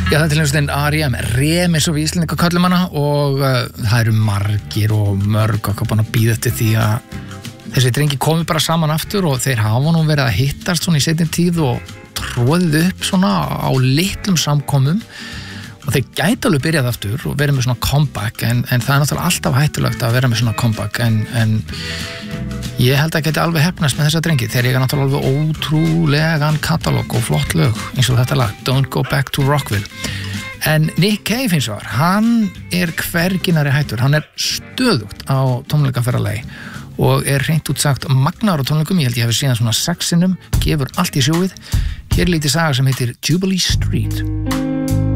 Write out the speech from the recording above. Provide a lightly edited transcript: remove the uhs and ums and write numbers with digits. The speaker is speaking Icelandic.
Já, þetta hljómsveitin R.E.M. REM eins og við Íslendingar köllum hana og það eru margir og mörg okkar búin að bíða eftir því að þessi drengi komi bara saman aftur og þeir hafa nú verið að hittast svona í seinni tíð og tróðið upp svona á litlum samkomum og þeir gæti alveg byrjað aftur og verið með svona comeback en það er náttúrulega alltaf hættulegt að vera með svona comeback en ég held að geti alveg heppnast með þessa drengi þeir eiga náttúrulega alveg ótrúlegan katalóg og flott lög eins og þetta lag Don't Go Back to Rockville en Nick Cave hins vegar, hann er hverginari hættur, hann er stöðugt á tónleikaferðalagi og er hreint út sagt magnaður á tónleikum, ég held ég hefði síðan svona 6 sinnum, gefur allt í sjóið hér er lítið saga sem heitir Jubilee Street